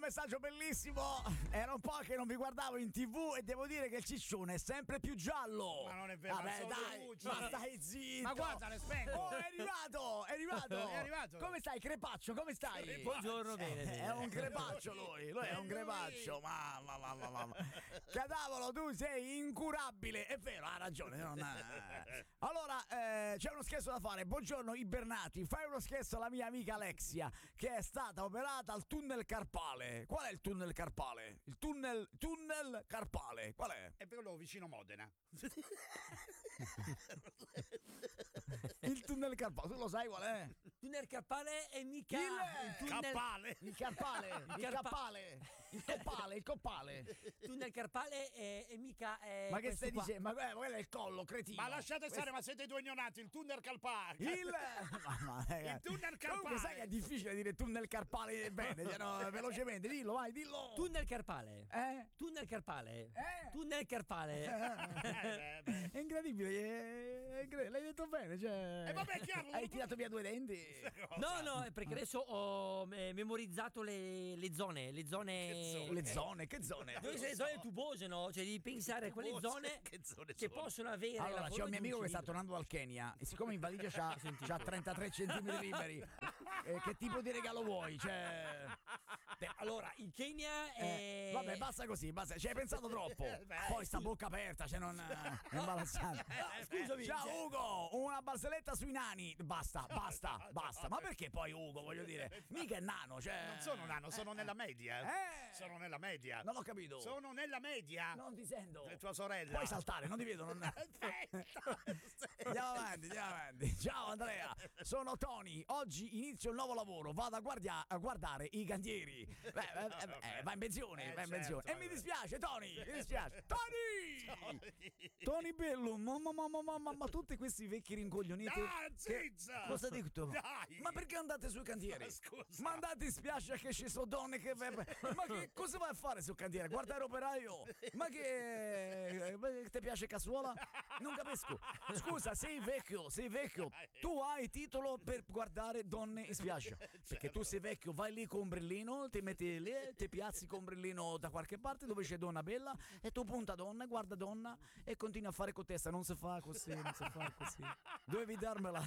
messaggio bellissimo. Era un po' che non vi guardavo in TV e devo dire che il ciccione è sempre più giallo. Ma non è vero, vabbè, sono dai, luci. ma stai zitto. Ma guarda, le spengo. Oh, è arrivato. È arrivato. Come stai, crepaccio? Come stai? Buongiorno, bene. È un crepaccio lui è un crepaccio. Mamma. Cadavolo, tu sei incurabile. È vero, ha ragione. Allora, c'è uno scherzo da fare. Buongiorno, ibernati. Fai uno scherzo alla mia amica Alexia, che è stata operata al tunnel carpale. Qual è il tunnel carpale? Il tunnel carpale. Qual è? È quello vicino Modena. Il tunnel carpale, tu lo sai qual è? Il tunnel carpale è mica Il tunnel Cappale. Il carpale, il coppale. Il tunnel carpale è mica Ma che questo stai qua. dicendo? Ma quello è il collo, cretino. Ma lasciate stare, ma siete due ignoranti. Il tunnel Calpale. Il tunnel carpale. Comunque sai che è difficile dire tunnel carpale bene, cioè, no, velocemente, dillo, vai, dillo. Tunnel carpale. Tunnel carpale. Tunnel carpale. È incredibile, l'hai detto bene, cioè. vabbè, chiaro. Hai tirato via due denti. No, è perché adesso ho memorizzato le zone. Che zone? Dove sono le zone tubose, no? Cioè devi pensare a quelle zone Che zone che sono? possono avere. Allora, la c'è forma un mio di amico che sta cilindro. tornando dal Kenya e siccome in valigia c'ha 33 centimetri liberi, che tipo di regalo vuoi? Cioè, Allora, il Kenya è. vabbè, basta così, basta. Ci hai pensato troppo. Poi sta bocca aperta, cioè non è imbarazzante. Scusami. Ciao Ugo, una barzelletta sui nani. Basta. Ma perché poi Ugo, voglio dire? Mica è nano, cioè. Non sono nano, sono nella media. Sono nella media. Non ho capito. Sono nella media. Non ti sento. Tua sorella. Puoi saltare, non ti vedo. Andiamo avanti. Ciao Andrea, sono Tony. Oggi inizio il nuovo lavoro. Vado a guardare i cantieri. Va in pensione. Certo, E mi dispiace, Tony. Tony bello. Ma tutti questi vecchi rincoglioniti. Zizza! Cosa hai detto? Dai! Ma perché andate sui cantieri? Ma scusa. Ma andate in spiaggia che ci sono donne che. Ma che cosa vai a fare sul cantiere? Guardare operaio? Ma che ti piace cazzuola? Non capisco. Scusa, sei vecchio. Tu hai titolo per guardare donne in spiaggia. Perché tu sei vecchio, vai lì con ombrellino, ti metti lì, ti piazzi con ombrellino da qualche parte dove c'è donna bella e tu punta donna, guarda donna e continui a fare con testa. Non si fa così. Dovevi darmela.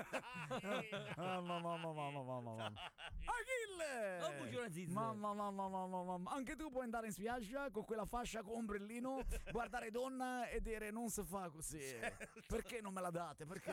Mamma. Achille! Oh, buongiorno, Zizza. Mamma. Anche tu puoi andare in spiaggia con quella fascia con ombrellino, guardare donna e dire non si fa così. Perché non me la date? Perché?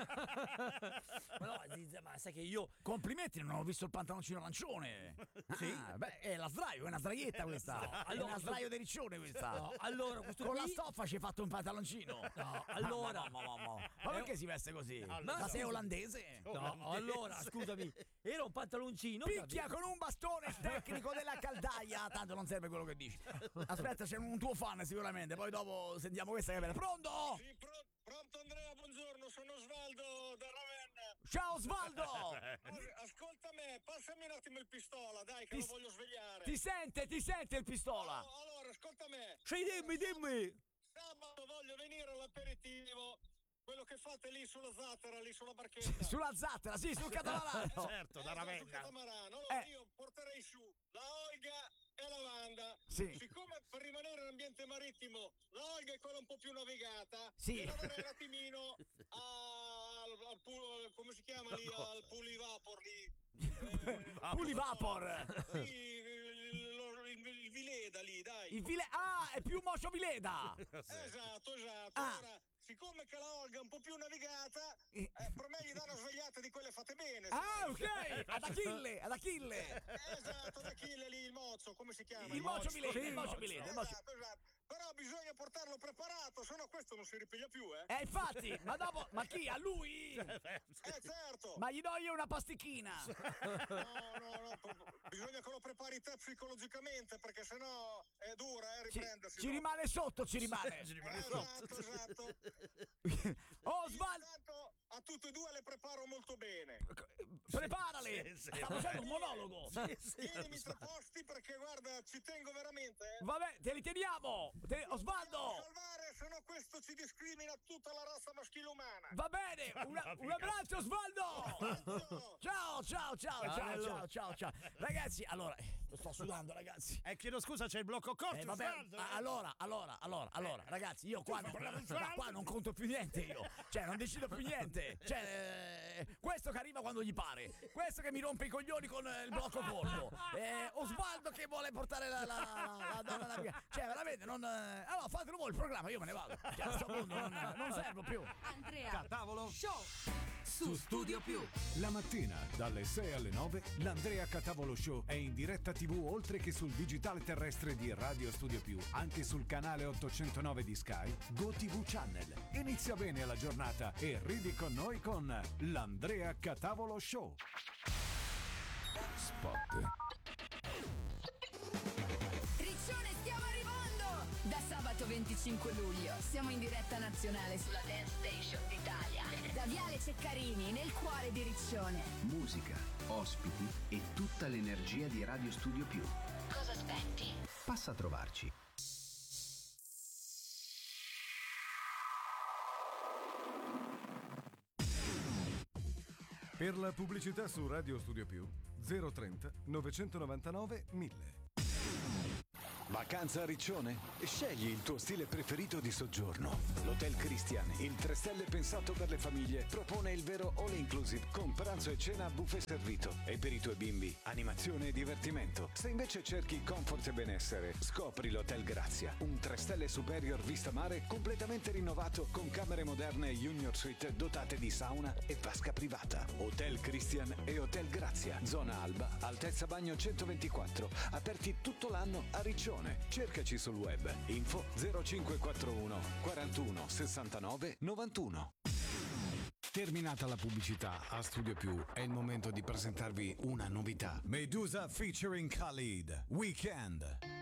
Ma no, Zizza, ma sai che io. Complimenti, non ho visto il pantaloncino arancione. Sì? Beh, è la sdraio, è una sdraietta questa. È una sdraio di riccione questa. No, allora, questo con qui. la stoffa ci hai fatto un pantaloncino. No, allora. Ma perché si veste così? Allora. Ma sei olandese? No, allora, scusami, era un pantaloncino. Picchia con un bastone tecnico della caldaia. Tanto non serve quello che dici. Aspetta, c'è un tuo fan sicuramente. Poi dopo sentiamo questa che è bella. Pronto? Sì, pronto Andrea, buongiorno, sono Osvaldo da Ravenna. Ciao Osvaldo. Ascolta me, passami un attimo il pistola, dai, che lo voglio svegliare. Ti sente il pistola. Allora, ascolta me. Sì, dimmi. Sabato voglio venire all'aperitivo, quello che fate lì sulla zattera, lì sulla barchetta. Sulla zattera, sì, sul catamarano. Certo, da Sul Ravenna. catamarano. Allora io porterei su la Olga e la Wanda. Sì. Siccome per rimanere in ambiente marittimo la Olga è quella un po' più navigata, Sì. e lavorerei un attimino al come si chiama lì, al Pulivapor lì. Pulivapor. Sì, il Vileda lì, dai. È più mocio Vileda. Esatto. Ah. Allora, siccome che la Olga è un po' più navigata, per me gli dà una svegliata di quelle fatte bene. Ok, ad Achille. Esatto, da Achille lì, il mozzo, come si chiama? Il mocio Vileda, Sì, il mocio Vileda. Esatto. Però bisogna portarlo preparato, sennò questo non si ripiglia più, Infatti, ma chi? A lui? Certo. Ma gli do io una pasticchina. No, bisogna che lo prepari te psicologicamente, perché sennò è dura, riprendersi. Ci rimane sotto, Esatto. Osvaldo, Intanto a tutte e due le preparo molto bene. preparale. Sì. Sta facendo un monologo. Tienimi tra posti perché guarda, ci tengo veramente. Vabbè, te li teniamo. Osvaldo. Salvare, sennò questo ci discrimina tutta la razza maschile umana. Va bene, un abbraccio Osvaldo. Ciao. Ragazzi, allora sto sudando, ragazzi. Chiedo scusa, c'è il blocco corto. Vabbè, allora, ragazzi, io qua non conto più niente io. Cioè, non decido più niente. Cioè, questo che arriva quando gli pare. Questo che mi rompe i coglioni con il blocco corto. Osvaldo che vuole portare la donna alla via. Cioè, veramente, non... allora, fatelo voi il programma, io me ne vado. Cioè, a sto punto non servo più. Andrea Catavolo Show su Studio Più. La mattina dalle 6 alle 9 l'Andrea Catavolo Show è in diretta TV oltre che sul digitale terrestre di Radio Studio Più, anche sul canale 809 di Sky, GoTV Channel. Inizia bene la giornata e ridi con noi con l'Andrea Catavolo Show. Spot. Riccione, stiamo arrivando! Da sabato 25 luglio siamo in diretta nazionale sulla Dance Station d'Italia. Da Viale Ceccarini, nel cuore di Riccione. Musica, ospiti e tutta l'energia di Radio Studio Più. Cosa aspetti? Passa a trovarci. Per la pubblicità su Radio Studio Più 030 999 1000. Vacanza a Riccione? Scegli il tuo stile preferito di soggiorno. L'Hotel Christian, il 3 stelle pensato per le famiglie, propone il vero all inclusive con pranzo e cena a buffet servito. E per i tuoi bimbi, animazione e divertimento. Se invece cerchi comfort e benessere, scopri l'Hotel Grazia, un 3 stelle superior vista mare completamente rinnovato con camere moderne e junior suite dotate di sauna e vasca privata. Hotel Christian e Hotel Grazia, zona Alba, altezza bagno 124, aperti tutto l'anno a Riccione. Cercaci sul web. Info 0541 41 69 91. Terminata la pubblicità a Studio Più, è il momento di presentarvi una novità. Medusa featuring Khalid, Weekend.